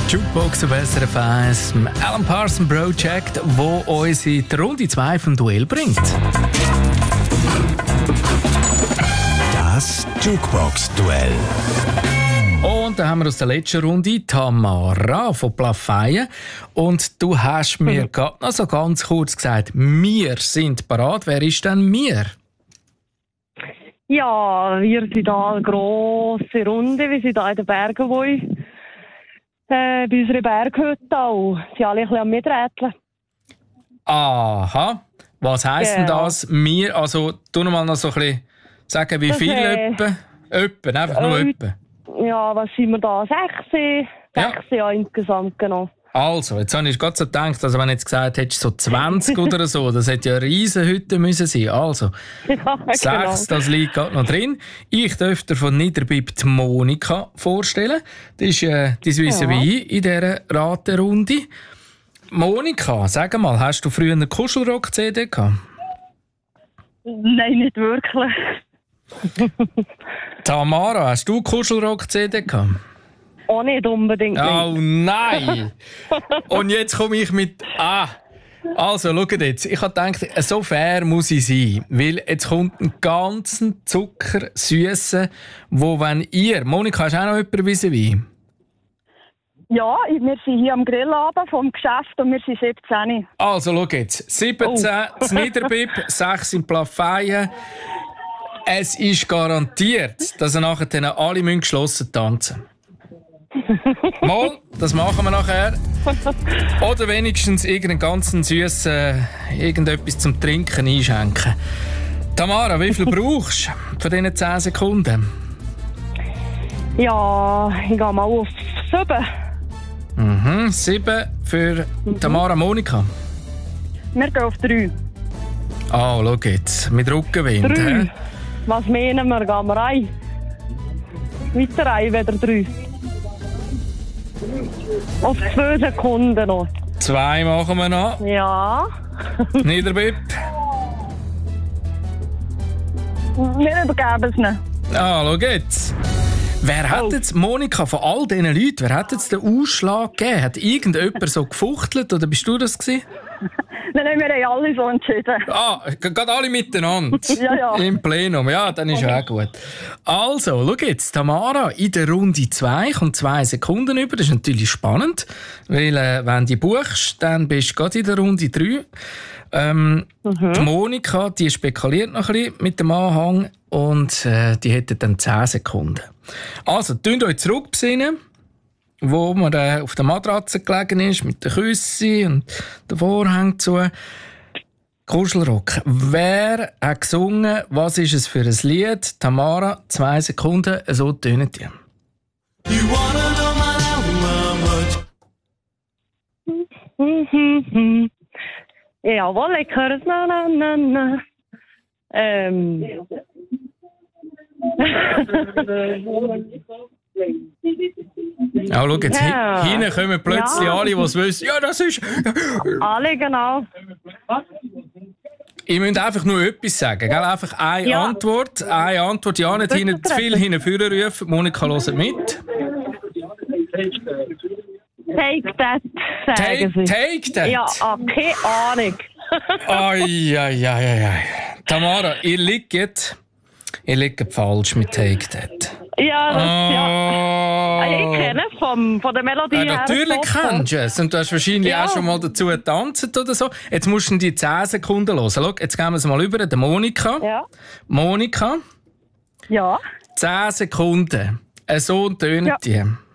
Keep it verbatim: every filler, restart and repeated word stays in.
Jukebox auf S R F eins, dem Alan Parsons Project, wo uns in die Runde zwei vom Duell bringt. Das Jukebox-Duell. Und dann haben wir aus der letzten Runde Tamara von Plafeyen. Und du hast mir mhm. gerade noch so ganz kurz gesagt, wir sind parat. Wer ist denn wir? Ja, wir sind hier eine grosse Runde. Wir sind hier in den Bergen, wo ich, äh, bei unserer Berghütte auch. Sie sind alle ein bisschen am Miträtseln. Aha. Was heisst Genau. denn das? Wir, also, du noch mal noch so ein bisschen sagen, wie Das, viel äh, etwa? Etwa, einfach nur äh, etwa. Ja, was sind wir da? Sechs? Ja. Sechs, ja, insgesamt, genau. Also, jetzt habe ich gerade so gedacht, also wenn du jetzt gesagt hättest, so zwanzig oder so, das hätte ja eine Riesenhütte müssen sein. Also, Ja, sechs, genau. das liegt gerade noch drin. Ich dürfte von Niederbib die Monika vorstellen. Das ist äh, die Suisse Ja. wie in dieser Raterunde. Monika, sag mal, hast du früher eine Kuschelrock-C D gehabt? Nein, nicht wirklich. Tamara, hast du Kuschelrock-C D gehabt? Auch nicht unbedingt. Oh nein! Und jetzt komme ich mit... Ah! Also, schaut jetzt. Ich habe gedacht, so fair muss ich sein. Weil jetzt kommt ein ganzen Zucker, Süße, wo wenn ihr... Monika, hast du auch noch jemanden vis-à-vis? Ja, wir sind hier am Grillabend vom Geschäft und wir sind siebzehn. Also, schau jetzt. siebzehn Oh. in Niederbib, sechs in Plafeyen. Es ist garantiert, dass ihr nachher dann alle müssen geschlossen tanzen müssen. Mal, das machen wir nachher. Oder wenigstens irgendeinen ganzen süßen äh, irgendetwas zum Trinken einschenken. Tamara, wie viel brauchst du für diese zehn Sekunden? Ja, ich gehe mal auf sieben. Mhm, sieben für Tamara. Monika. Wir gehen auf drei. Ah, schau jetzt. Mit Rückenwind. Drei. He? Was meinen wir? Gehen wir ein? Weiter ein, wieder drei. Auf zwei Sekunden noch. Zwei machen wir noch. Ja. Niederbib. Wir übergeben es nicht. Ah, schau jetzt. Wer hat Oh. jetzt, Monika, von all diesen Leuten, wer hat jetzt den Ausschlag gegeben? Hat irgendjemand so gefuchtelt oder bist du das gewesen? Dann haben wir ja alle so entschieden. Ah, gerade alle miteinander. Ja, ja. Im Plenum. Ja, dann ist ja auch gut. Also, schau jetzt, Tamara, in der Runde zwei kommt zwei Sekunden über. Das ist natürlich spannend, weil äh, wenn du buchst, dann bist du gerade in der Runde drei. Ähm, Mhm. Die Monika, die spekuliert noch ein bisschen mit dem Anhang und äh, die hätte dann zehn Sekunden. Also, tönt euch zurückbesinnen, wo man äh, auf der Matratze gelegen ist, mit der Küsse und der Vorhang zu. Kuschelrock. Wer hat gesungen? Was ist es für ein Lied? Tamara, zwei Sekunden, so tönen die. Mhm. Jawohl, ich höre es. Na, na, na, na. Ähm. Ja, schau jetzt, Ja. hi- hinten kommen plötzlich Ja. alle, die es wissen. Ja, das ist... Alle, genau. Ihr müsst einfach nur etwas sagen, gell? Einfach eine Ja. Antwort. Eine Antwort, ja, nicht hinten zu viel hinten rufen. Monika, hört mit. Take that, sagen Take, sie. take that. Ja, ah, keine Ahnung. Ai, ai, ai, ai. Tamara, ihr liegt, ihr liegt falsch mit Take That. Ja, das, ja. Oh. Ich kenne es vom, von der Melodie Ja, her. natürlich sofort. kennst du es. Und du hast wahrscheinlich Ja. auch schon mal dazu getanzt oder so. Jetzt musst du die zehn Sekunden hören. Schau, jetzt gehen wir es mal über. Der Monika. Ja. Monika, Ja. zehn Sekunden. So tönen Ja. die.